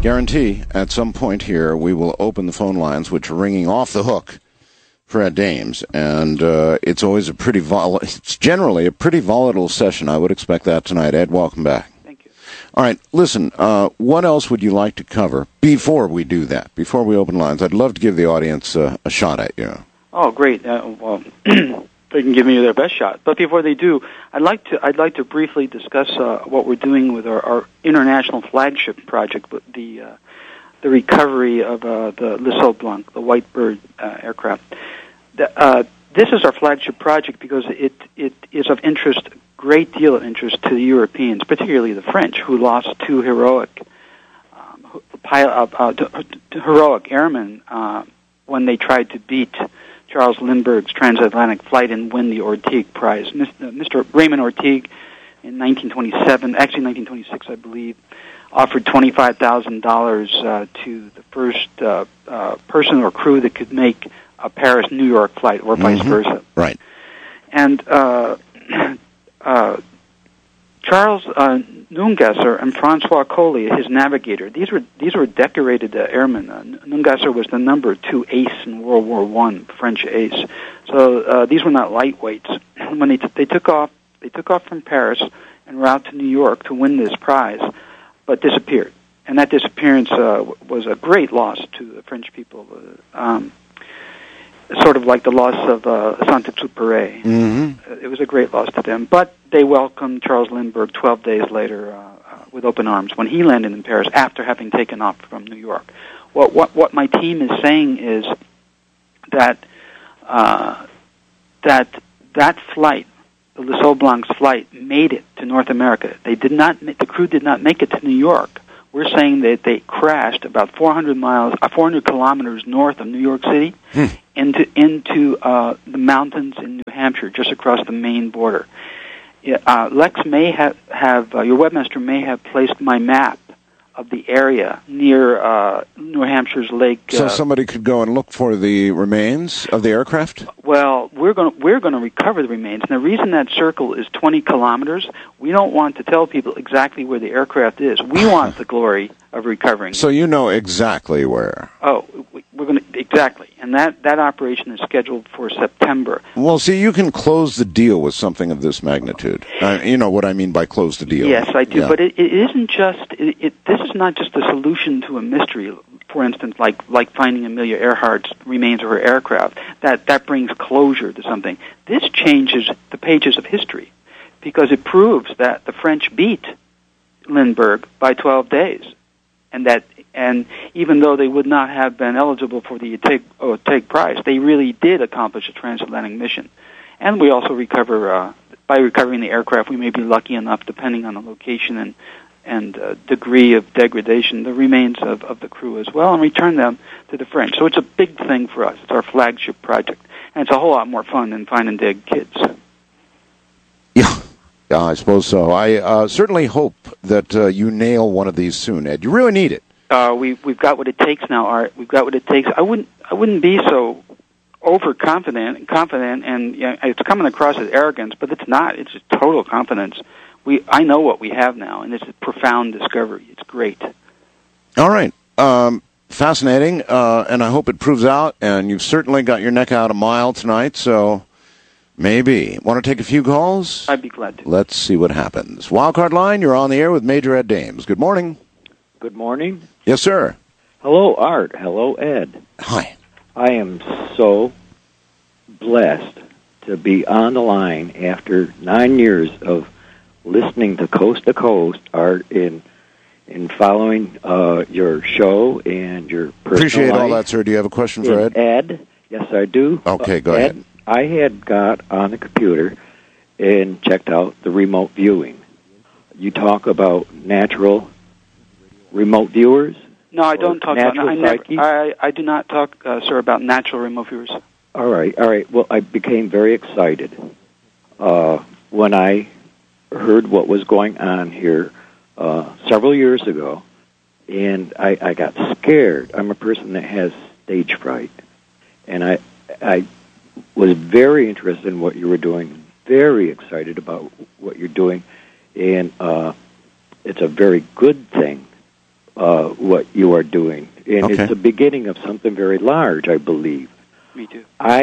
guarantee at some point here we will open the phone lines, which are ringing off the hook for Ed Dames, and it's always it's generally a pretty volatile session. I would expect that tonight. Ed, welcome back. Thank you. All right, listen, what else would you like to cover before we do that, before we open lines? I'd love to give the audience a shot at you. Oh, great. Well, they can give me their best shot. But before they do, I'd like to briefly discuss what we're doing with our international flagship project, the recovery of the Le Sol Blanc, the White Bird aircraft. This is our flagship project because it is of interest, great deal of interest to the Europeans, particularly the French, who lost two heroic airmen when they tried to beat Charles Lindbergh's transatlantic flight and win the Orteig Prize. Mr. Raymond Orteig, in 1927, actually 1926, I believe, offered $25,000 to the first person or crew that could make a Paris-New York flight, or vice versa. Right. And Charles Nungesser and Francois Collier, his navigator, these were decorated airmen. Nungesser was the number 2 ace in World War I, French ace. So these were not lightweights. When they took off from Paris en route to New York to win this prize, but disappeared. And that disappearance was a great loss to the French people. Sort of like the loss of Saint-Exupéry. It was a great loss to them. But they welcomed Charles Lindbergh 12 days later with open arms when he landed in Paris after having taken off from New York. What my team is saying is that that flight, the Le Sol Blanc's flight, made it to North America. The crew did not make it to New York. We're saying that they crashed about 400 kilometers north of New York City into the mountains in New Hampshire, just across the Maine border. Lex may have your webmaster may have placed my map of the area near New Hampshire's lake. So somebody could go and look for the remains of the aircraft? Well, we're going to recover the remains. And the reason that circle is 20 kilometers, we don't want to tell people exactly where the aircraft is. We want the glory of recovering. So you know exactly where. Oh, we're going to exactly. And that operation is scheduled for September. Well, see, you can close the deal with something of this magnitude. You know what I mean by close the deal. Yes, I do. Yeah. But it isn't just. This is not just a solution to a mystery. For instance, like finding Amelia Earhart's remains of her aircraft. That brings closure to something. This changes the pages of history because it proves that the French beat Lindbergh by 12 days, and even though they would not have been eligible for the Orteig Prize, they really did accomplish a transatlantic mission. And we also recover by recovering the aircraft. We may be lucky enough, depending on the location and degree of degradation, the remains of the crew as well, and return them to the French. So it's a big thing for us. It's our flagship project, and it's a whole lot more fun than finding dead kids. Yeah, I suppose so. I certainly hope that you nail one of these soon, Ed. You really need it. We've got what it takes now, Art. We've got what it takes. I wouldn't be so overconfident and confident, and it's coming across as arrogance, but it's not. It's just total confidence. I know what we have now, and it's a profound discovery. It's great. All right. Fascinating, and I hope it proves out, and you've certainly got your neck out a mile tonight, so maybe. Want to take a few calls? I'd be glad to. Let's see what happens. Wildcard Line, you're on the air with Major Ed Dames. Good morning. Good morning. Yes, sir. Hello, Art. Hello, Ed. Hi. I am so blessed to be on the line after 9 years of listening to Coast, Art, in following your show and your personal Appreciate life. all that, sir. Do you have a question for Ed? Ed, yes, I do. Okay, go Ed, ahead. I had got on the computer and checked out the remote viewing. You talk about natural remote viewers? No, I don't talk about. Psyche? I do not talk, sir, about natural remote viewers. All right. Well, I became very excited when I heard what was going on here several years ago, and I got scared. I'm a person that has stage fright, and I was very interested in what you were doing, very excited about what you're doing, and it's a very good thing what you are doing. And Okay. it's the beginning of something very large, I believe. Me too.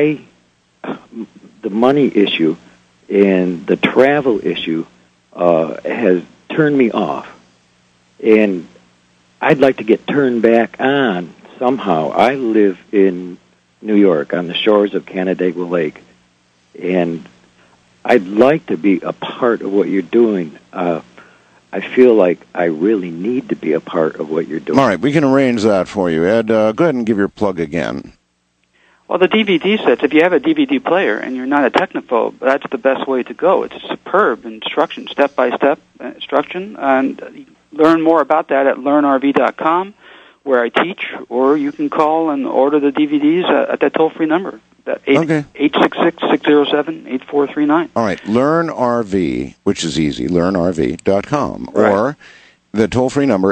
The money issue and the travel issue has turned me off. And I'd like to get turned back on somehow. I live in New York on the shores of Canandaigua Lake, and I'd like to be a part of what you're doing. I feel like I really need to be a part of what you're doing. All right, we can arrange that for you. Ed, go ahead and give your plug again. Well, the DVD sets, if you have a DVD player and you're not a technophobe, that's the best way to go. It's superb instruction, step-by-step instruction, and learn more about that at learnrv.com, where I teach, or you can call and order the DVDs at that toll-free number, that 866-607-8439. All right, LearnRV, which is easy, learnrv.com, Right. or the toll-free number,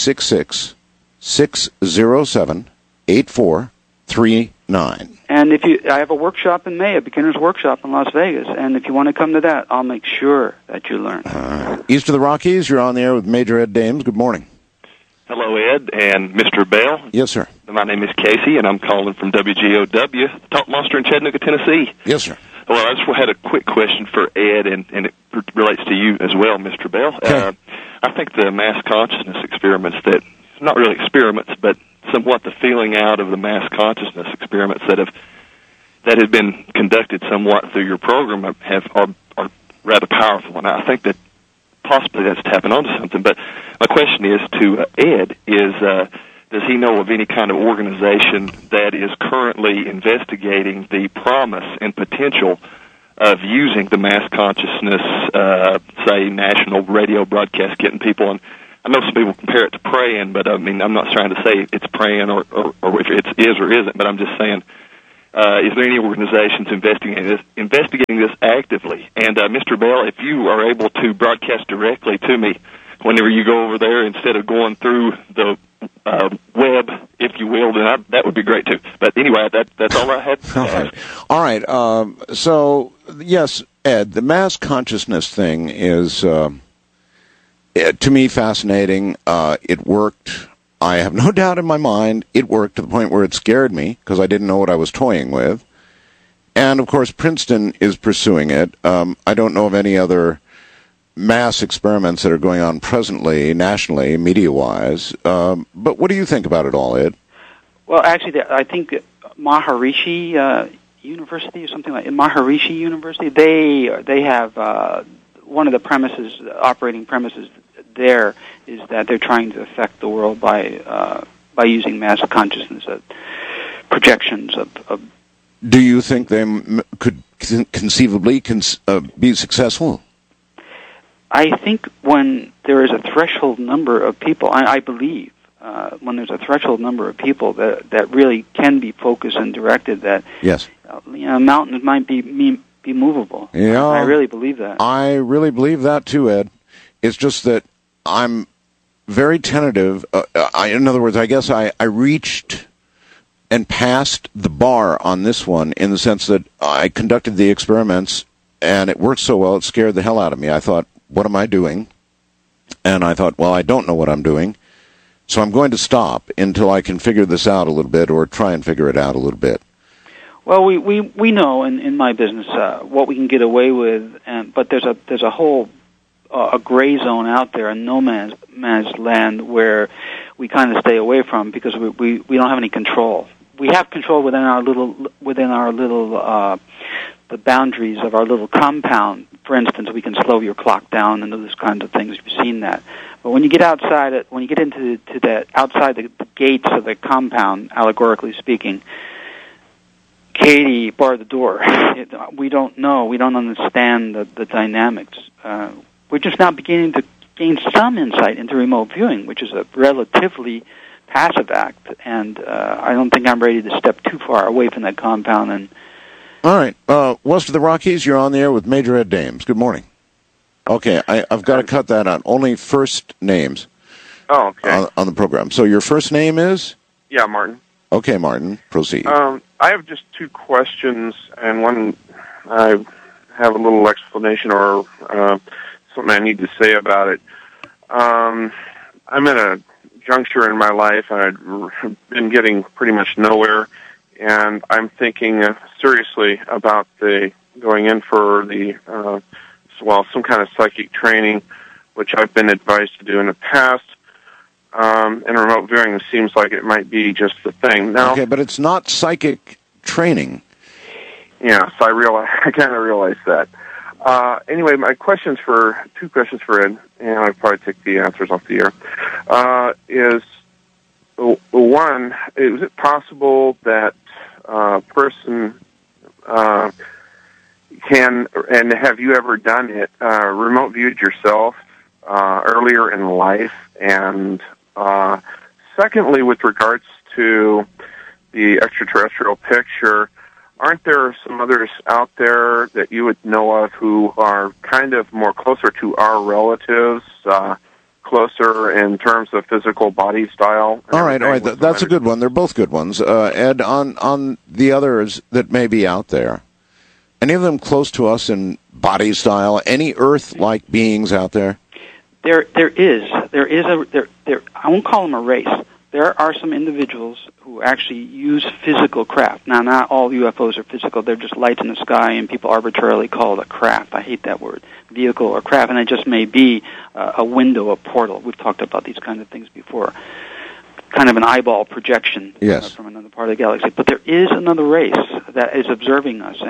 866-607-8439. And I have a workshop in May, a beginner's workshop in Las Vegas, and if you want to come to that, I'll make sure that you learn. East of the Rockies, you're on the air with Major Ed Dames. Good morning. Hello, Ed and Mr. Bell. Yes, sir. My name is Casey, and I'm calling from WGOW, Talk Monster in Chattanooga, Tennessee. Yes, sir. Well, I just had a quick question for Ed, and it relates to you as well, Mr. Bell. Okay. I think the mass consciousness experiments not really experiments, but somewhat the feeling out of the mass consciousness experiments that have been conducted somewhat through your program are rather powerful, and I think that possibly that's tapping onto something. But my question is to Ed, does he know of any kind of organization that is currently investigating the promise and potential of using the mass consciousness, say, national radio broadcast, getting people, and I know some people compare it to praying, but I mean, I'm not trying to say it's praying or if it is or isn't, but I'm just saying, is there any organizations investigating this actively? And Mr. Bell, if you are able to broadcast directly to me whenever you go over there instead of going through the web, if you will, then that would be great too. But anyway, that's all I had. All right. So, yes, Ed, the mass consciousness thing is, to me, fascinating. It worked. I have no doubt in my mind it worked to the point where it scared me because I didn't know what I was toying with. And, of course, Princeton is pursuing it. I don't know of any other mass experiments that are going on presently, nationally, media-wise. But what do you think about it all, Ed? Well, actually, I think Maharishi University or something like Maharishi University, they have one of the premises, operating premises there is that they're trying to affect the world by using mass consciousness projections of. Do you think they could conceivably be successful? I think when there is a threshold number of people, I believe, when there's a threshold number of people that really can be focused and directed, that yes, mountains might be movable. Yeah, I really believe that. I really believe that too, Ed. It's just that I'm very tentative. In other words, I guess I reached and passed the bar on this one in the sense that I conducted the experiments and it worked so well it scared the hell out of me. I thought, what am I doing? And I thought, well, I don't know what I'm doing, so I'm going to stop until I can figure this out a little bit or try and figure it out a little bit. Well, we know in my business what we can get away with, but there's a whole a gray zone out there, a no man's land where we kind of stay away from because we don't have any control. We have control within our little the boundaries of our little compound. For instance, we can slow your clock down and those kinds of things. You've seen that. But when you get outside it, when you get into that outside the gates of the compound, allegorically speaking, Katie barred the door. We don't know. We don't understand the dynamics. We're just now beginning to gain some insight into remote viewing, which is a relatively passive act, and I don't think I'm ready to step too far away from that compound. And all right, west of the Rockies, you're on the air with Major Ed Dames. Good morning. Okay, I've got to cut that out. Only first names. Oh, okay. On the program. So your first name is? Yeah, Martin. Okay, Martin, proceed. I have just two questions, and one I have a little explanation or something I need to say about it. I'm in a juncture in my life, and I'd been getting pretty much nowhere, and I'm thinking seriously about going in for some kind of psychic training, which I've been advised to do in the past. And remote viewing seems like it might be just the thing. Now, okay, but it's not psychic training. Yes, I kind of realize that. Anyway, two questions for Ed, and I'll probably take the answers off the air. Is one, is it possible that a person can, and have you ever done it, remote viewed yourself earlier in life? And secondly, with regards to the extraterrestrial picture, aren't there some others out there that you would know of who are kind of more closer to our relatives, closer in terms of physical body style? All right. That's a good one. They're both good ones. Ed, on the others that may be out there, any of them close to us in body style? Any Earth-like beings out there? There is. I won't call them a race. There are some individuals who actually use physical craft. Now, not all UFOs are physical. They're just lights in the sky, and people arbitrarily call it a craft. I hate that word, vehicle or craft, and it just may be a window, a portal. We've talked about these kind of things before. Kind of an eyeball projection from another part of the galaxy. But there is another race that is observing us,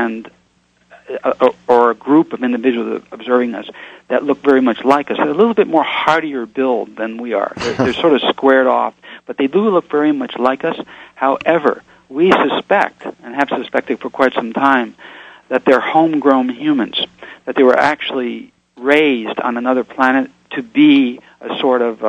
or a group of individuals observing us that look very much like us. They're a little bit more hardier build than we are. They're sort of squared off, but they do look very much like us. However, we suspect, and have suspected for quite some time, that they're homegrown humans, that they were actually raised on another planet to be a sort of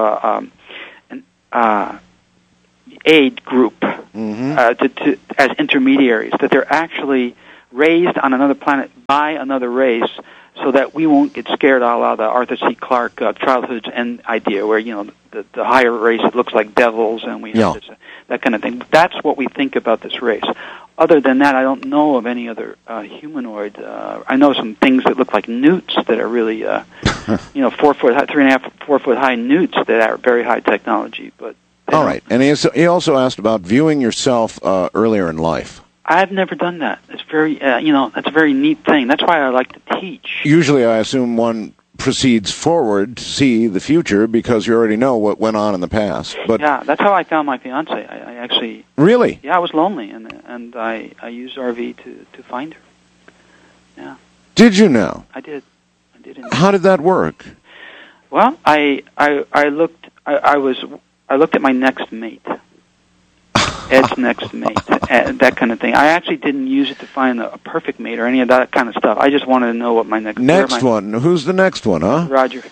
aid group, as intermediaries, that they're actually raised on another planet by another race, so that we won't get scared a la the Arthur C. Clarke childhood's end idea, where the higher race, it looks like devils, and we have that kind of thing. That's what we think about this race. Other than that, I don't know of any other humanoid. I know some things that look like newts that are really, 4 foot high, 3.5, 4 foot high newts that are very high technology. But all right, and he also asked about viewing yourself earlier in life. I've never done that. It's very, that's a very neat thing. That's why I like to teach. Usually, I assume one proceeds forward to see the future because you already know what went on in the past. But yeah, that's how I found my fiance. I actually really, I was lonely, and I used RV to find her. Yeah. Did you know? I did. Indeed. How did that work? Well, I looked at my next mate. Ed's next mate, that kind of thing. I actually didn't use it to find a perfect mate or any of that kind of stuff. I just wanted to know what my next one. Who's the next one, huh? Roger.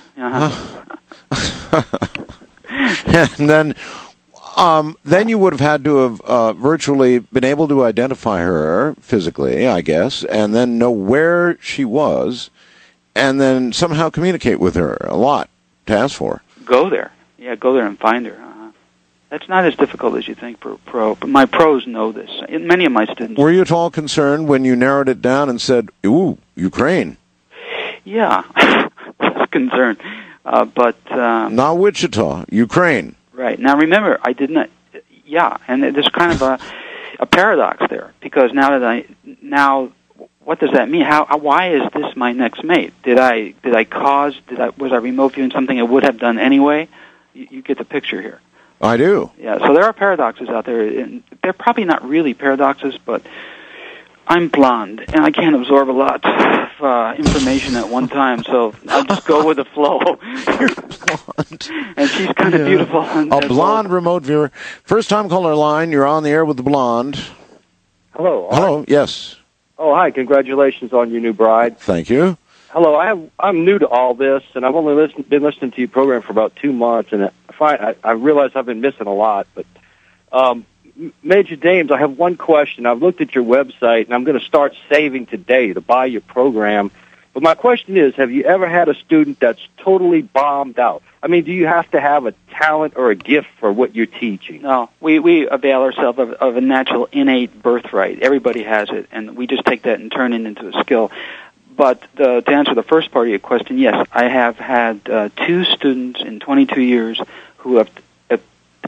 And then you would have had to have virtually been able to identify her physically, I guess, and then know where she was, and then somehow communicate with her a lot to ask for. Go there and find her. That's not as difficult as you think for a pro, but my pros know this. Many of my students... Were you at all concerned when you narrowed it down and said, ooh, Ukraine? Yeah, I was concerned. But... not Wichita, Ukraine. Right. Now, remember, I did not... Yeah, and there's kind of a paradox there, because now what does that mean? Why is this my next mate? Was I remote viewing something I would have done anyway? You get the picture here. I do. Yeah, so there are paradoxes out there. And they're probably not really paradoxes, but I'm blonde, and I can't absorb a lot of information at one time, so I'll just go with the flow. You're blonde. And she's kind of beautiful. A blonde remote viewer. First time caller line, you're on the air with the blonde. Hello. Hello, yes. Oh, hi. Congratulations on your new bride. Thank you. Hello. I'm new to all this, and I've only been listening to your program for about 2 months, and I realize I've been missing a lot. But Major Dames, I have one question. I've looked at your website, and I'm going to start saving today to buy your program. But my question is, have you ever had a student that's totally bombed out? I mean, do you have to have a talent or a gift for what you're teaching? No, we avail ourselves of a natural innate birthright. Everybody has it, and we just take that and turn it into a skill. But to answer the first part of your question, yes, I have had 2 students in 22 years who have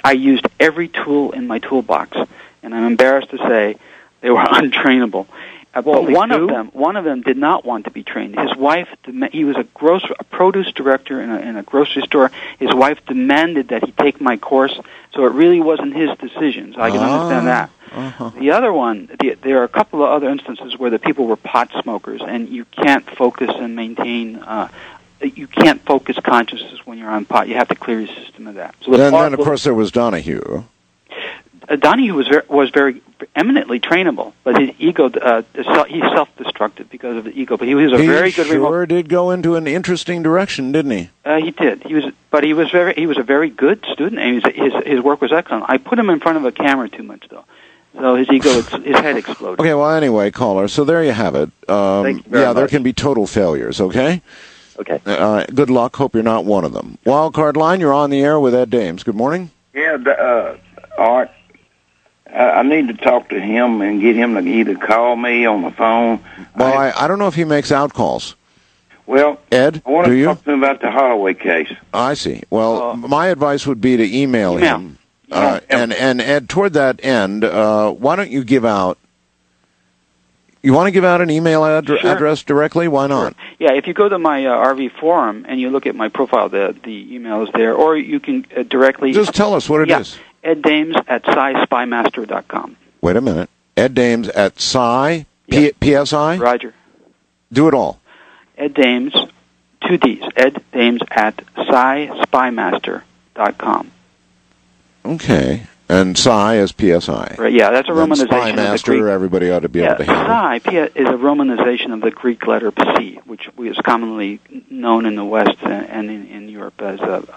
I used every tool in my toolbox, and I'm embarrassed to say they were untrainable. Well, one of them did not want to be trained. His wife, he was a produce director in a grocery store. His wife demanded that he take my course, so it really wasn't his decision. So I can understand that. Uh-huh. The other one, there are a couple of other instances where the people were pot smokers, and you can't focus and maintain. You can't focus consciousness when you're on pot. You have to clear your system of that. So then, of course, there was Donahue. Donahue was very eminently trainable, but his ego, he's self-destructive because of the ego. But he was a very good. He sure did go into an interesting direction, didn't he? He did. He was a very good student, and his work was excellent. I put him in front of a camera too much, though, so his head exploded. Okay, well, anyway, caller. So there you have it. Thank you very much. There can be total failures. Okay. Okay. Good luck. Hope you're not one of them. Wildcard line. You're on the air with Ed Dames. Good morning. Yeah, Art. I need to talk to him and get him to either call me on the phone. Well, I don't know if he makes out calls. Well, Ed, I want do to you? talk to him about the Holloway case. I see. Well, my advice would be to email him. And Ed, toward that end, why don't you give out? You want to give out an email address directly? Why not? Sure. Yeah, if you go to my RV forum and you look at my profile, the email is there, or you can directly... Just tell us what it is. Ed Dames at SciSpymaster.com. Wait a minute. Ed Dames at Sci, PSI? Roger. Do it all. Ed Dames, 2 Ds. Ed Dames at SciSpymaster.com. Okay. And Psi is PSI. Right, yeah, that's a romanization Spymaster, of the Greek. Everybody ought to be able to handle. Psi is a romanization of the Greek letter Psi, which is commonly known in the West and in Europe as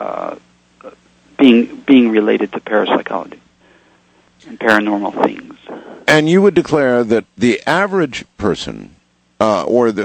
being related to parapsychology and paranormal things. And you would declare that the average person, or